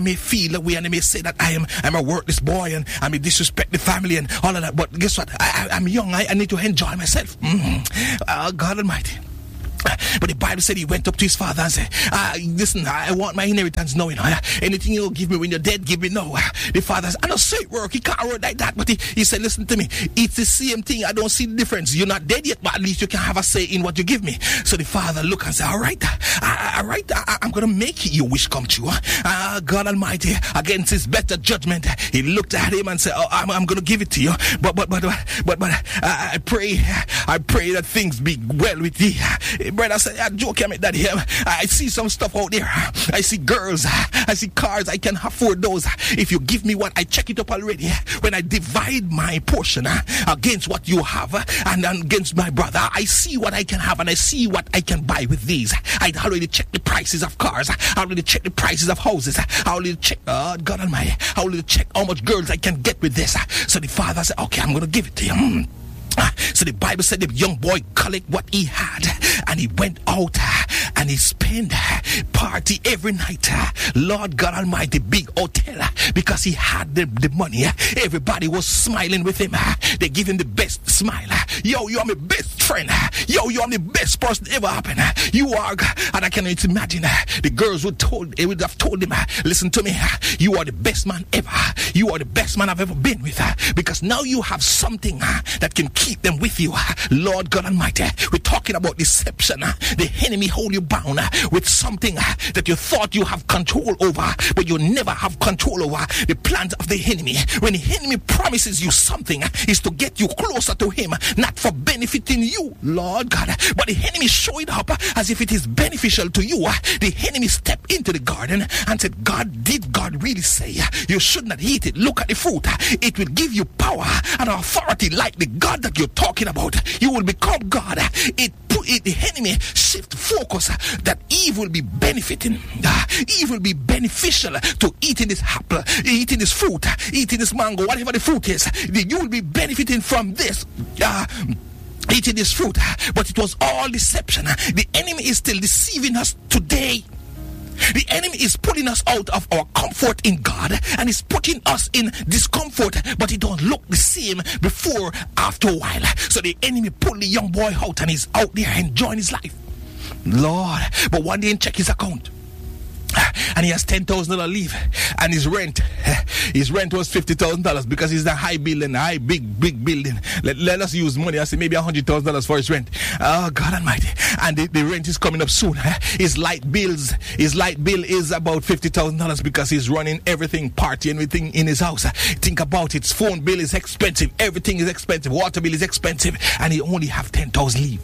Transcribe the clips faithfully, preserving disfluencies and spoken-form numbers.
may feel that way and they may say that I am I'm a worthless boy and I may disrespect the family and all of that. But guess what? I, I, I'm young. I, I need to enjoy myself. Mm. Uh, God Almighty. But the Bible said he went up to his father and said, uh, listen, I want my inheritance now. You know, anything you'll give me when you're dead, give me now. The father said, I don't say it work. He can't work like that. But he, he said, listen to me. It's the same thing. I don't see the difference. You're not dead yet, but at least you can have a say in what you give me. So the father looked and said, all right, uh, all right, I, I'm going to make your wish come true. Uh, God Almighty, against his better judgment, he looked at him and said, oh, I'm, I'm going to give it to you. But, but, but, but, but, uh, I pray, I pray that things be well with thee. Brother said, I joke, I mean, that here. I see some stuff out there. I see girls. I see cars. I can afford those. If you give me what, I check it up already. When I divide my portion against what you have and against my brother, I see what I can have and I see what I can buy with these. I already checked the prices of cars. I already checked the prices of houses. I already checked, oh, God Almighty, I already checked how much girls I can get with this. So the father said, okay, I'm going to give it to you. Mm. So the Bible said the young boy collect what he had and he went out and he spent party every night. Lord God Almighty, big hotel, because he had the, the money. Everybody was smiling with him. They give him the best smile. Yo, you're my best friend. Yo, you're the best person ever happened. You are, and I cannot imagine the girls would told they would have told him, listen to me, you are the best man ever. You are the best man I've ever been with, because now you have something that can keep them with you. Lord God Almighty, we're talking about deception. The enemy hold you bound with something that you thought you have control over, but you never have control over. The plans of the enemy, when the enemy promises you something, is to get you closer to him, not for benefiting you, Lord God, but the enemy show it up as if it is beneficial to you. The enemy stepped into the garden and said, God, did God really say you should not eat it? Look at the fruit. It will give you power and authority like the God that you're talking about. You will become God. It put it, the enemy shift focus that Eve will be benefiting. Uh, Eve will be beneficial to eating this apple, eating this fruit, eating this mango, whatever the fruit is. You will be benefiting from this. Uh, eating this fruit. But it was all deception. The enemy is still deceiving us today. The enemy is pulling us out of our comfort in God and is putting us in discomfort, but it don't look the same before, after a while. So the enemy pulled the young boy out and he's out there enjoying his life. Lord, but one day he check his account and he has ten thousand dollars leave, and his rent his rent was fifty thousand dollars because he's a high building, a high big big building. Let, let us use money. I say maybe one hundred thousand dollars for his rent. Oh God Almighty. And the, the rent is coming up soon. His light bills his light bill is about fifty thousand dollars because he's running everything, party, everything in his house. Think about it. His phone bill is expensive, everything is expensive, water bill is expensive, and he only have ten thousand leave.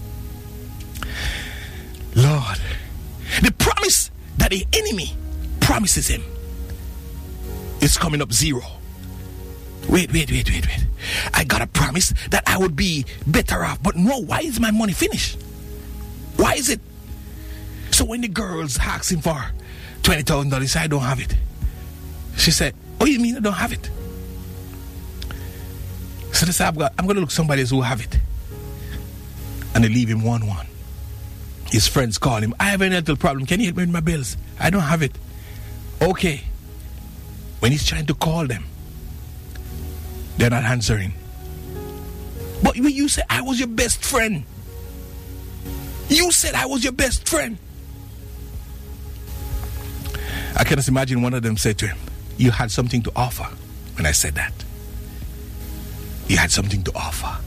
Lord, the promise that the enemy promises him is coming up zero. Wait, wait, wait, wait, wait. I got a promise that I would be better off. But no, why is my money finished? Why is it? So when the girls asked him for twenty thousand dollars, he said, I don't have it. She said, oh, you mean I don't have it? So they said, I'm going to look somebody else who have it. And they leave him one-one. His friends call him, I have a little problem. Can you help me with my bills? I don't have it. Okay. When he's trying to call them, they're not answering. But you said I was your best friend. You said I was your best friend. I can just imagine one of them said to him, you had something to offer when I said that. You had something to offer.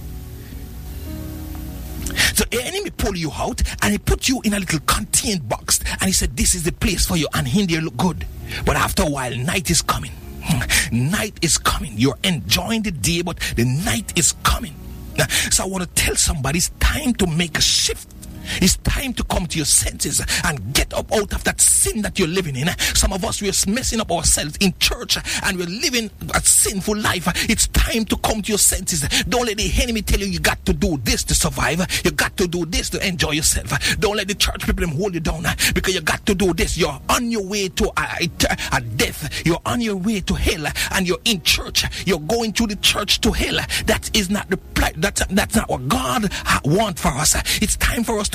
So the enemy pull you out and he put you in a little contained box and he said, this is the place for you, and in there look good. But after a while, night is coming. Night is coming. You're enjoying the day, but the night is coming. So I want to tell somebody it's time to make a shift. It's time to come to your senses and get up out of that sin that you're living in. Some of us, we're messing up ourselves in church and we're living a sinful life. It's time to come to your senses. Don't let the enemy tell you you got to do this to survive. You got to do this to enjoy yourself. Don't let the church people hold you down because you got to do this. You're on your way to a, a death. You're on your way to hell and you're in church. You're going to the church to hell. That is not the that's, that's not what God wants for us. It's time for us to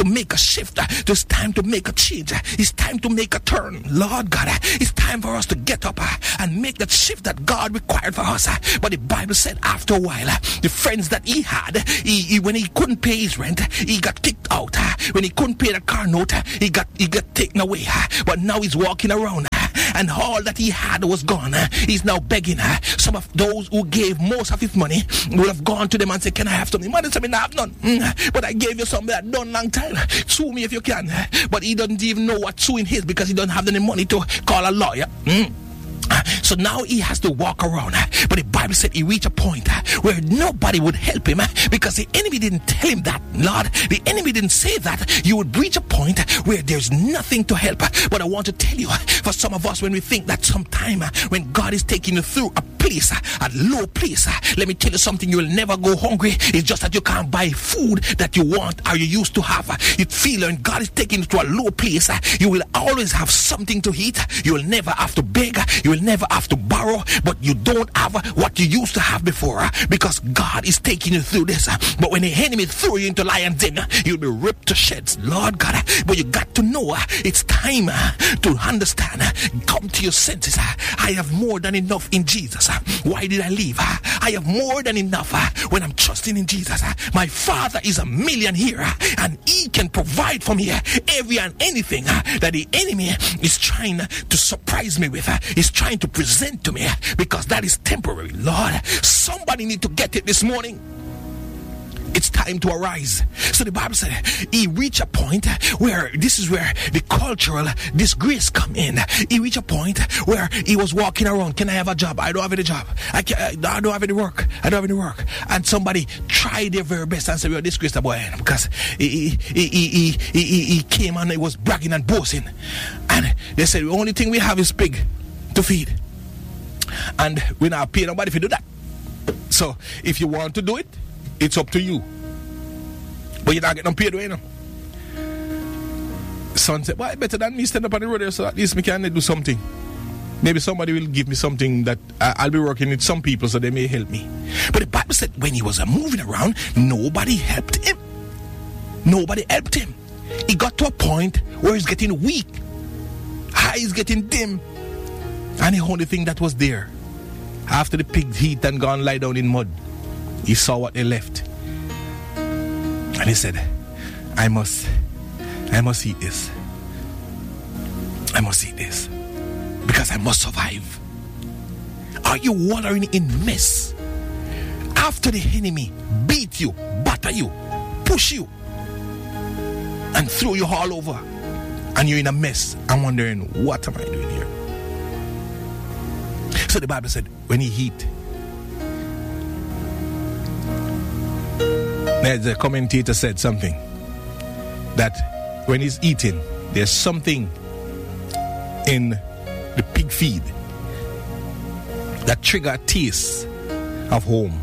to make a shift. It's time to make a change. It's time to make a turn. Lord God, it's time for us to get up and make that shift that God required for us. But the Bible said after a while, the friends that he had, he, he, when he couldn't pay his rent, he got kicked out. When he couldn't pay the car note, he got he got taken away. But now he's walking around, and all that he had was gone. He's now begging. Some of those who gave most of his money will have gone to them and said, can I have something? Man, I mean, I have none. Mm, but I gave you something that done long time. Sue me if you can. But he doesn't even know what suing is because he doesn't have any money to call a lawyer. Mm. So now he has to walk around. But the Bible said he reached a point where nobody would help him because the enemy didn't tell him that, Lord. The enemy didn't say that. You would reach a point where there's nothing to help. But I want to tell you, for some of us, when we think that sometime when God is taking you through a place, a low place, let me tell you something, you will never go hungry. It's just that you can't buy food that you want or you used to have. You feel when God is taking you to a low place, you will always have something to eat. You will never have to beg. You will never have to borrow, but you don't have what you used to have before because God is taking you through this. But when the enemy throw you into lion's den, you'll be ripped to shreds, Lord God. But you got to know it's time to understand. Come to your senses. I have more than enough in Jesus. Why did I leave? I have more than enough when I'm trusting in Jesus. My Father is a millionaire and he can provide for me every and anything that the enemy is trying to surprise me with. He's trying to present to me because that is temporary. Lord, somebody need to get it this morning. It's time to arise. So the Bible said he reached a point where this is where the cultural disgrace come in. He reached a point where he was walking around. Can I have a job? I don't have any job. I, can't, I don't have any work. I don't have any work. And somebody tried their very best and said, we are disgraced boy because he, he, he, he, he, he came and he was bragging and boasting. And they said, the only thing we have is pig to feed. And we're not paying nobody if you do that. So if you want to do it, it's up to you. But you're not getting paid, you know. Son said, why better than me stand up on the road there so at least me can do something. Maybe somebody will give me something that I'll be working with some people so they may help me. But the Bible said when he was moving around, nobody helped him. Nobody helped him. He got to a point where he's getting weak. Eyes getting dim. And the only thing that was there, after the pigs eat and gone lie down in mud, he saw what they left. And he said, I must, I must eat this. I must eat this. Because I must survive. Are you wallowing in mess? After the enemy beat you, batter you, push you, and throw you all over, and you're in a mess, I'm wondering, what am I doing here? So the Bible said, when he eat, the commentator said something that when he's eating, there's something in the pig feed that trigger a taste of home.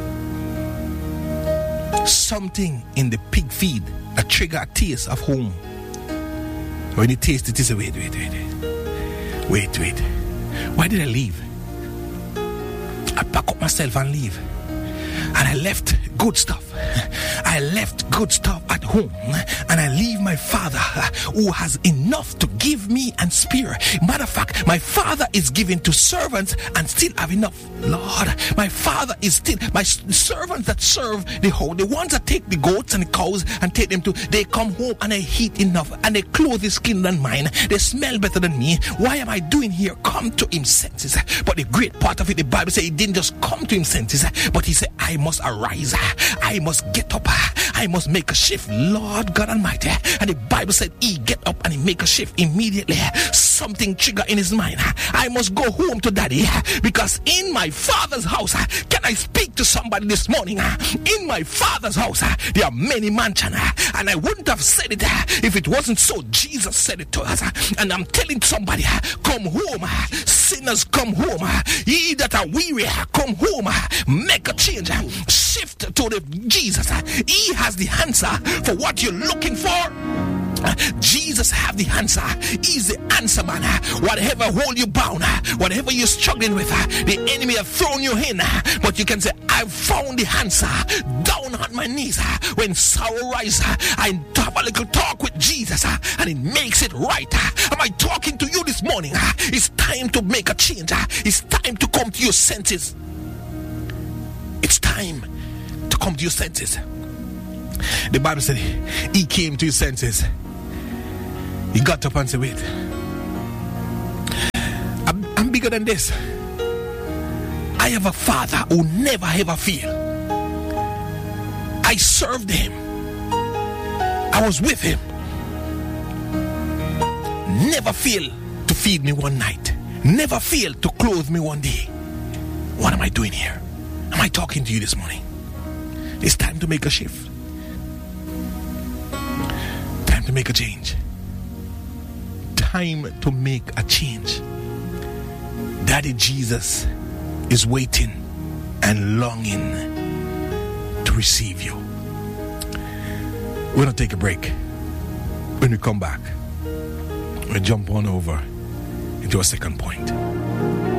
Something in the pig feed that trigger a taste of home. When he tastes it, he says, wait, wait, wait, wait, wait, wait. Why did I leave? I pack up myself and leave. And I left good stuff. I left good stuff at home. And I leave my father who has enough to give me and spare. Matter of fact, my father is giving to servants and still have enough. Lord, my father is still, my servants that serve the whole, the ones that take the goats and the cows and take them to, they come home and they eat enough and they clothe his skin than mine. They smell better than me. Why am I doing here? Come to him senses. But the great part of it, the Bible says he didn't just come to him senses, but he said, I must arise. I must get up. I must make a shift. Lord God Almighty. And the Bible said he get up and he make a shift immediately. Something trigger in his mind. I must go home to daddy because in my father's house, can I speak to somebody this morning? In my father's house, there are many mansions, and I wouldn't have said it if it wasn't so. Jesus said it to us, and I'm telling somebody, come home, sinners, come home. Ye that are weary, come home, make a change. shift to the Jesus. He has the answer for what you're looking for. Jesus have the answer. He's the answer, man. Whatever hold you bound, whatever you're struggling with, the enemy have thrown you in, but you can say, I found the answer. Down on my knees, when sorrow rises, I have a little talk with Jesus, and it makes it right. Am I talking to you this morning? It's time to make a change. It's time to come to your senses. It's time to come to your senses. The Bible said he came to his senses. He got up and said, wait, I'm, I'm bigger than this. I have a Father who never ever fail. I served him. I was with him. Never failed to feed me one night. Never failed to clothe me one day. What am I doing here? Am I talking to you this morning? It's time to make a shift. Time to make a change. Time to make a change. Daddy Jesus is waiting and longing to receive you. We're going to take a break. When we come back, we'll jump on over into a second point.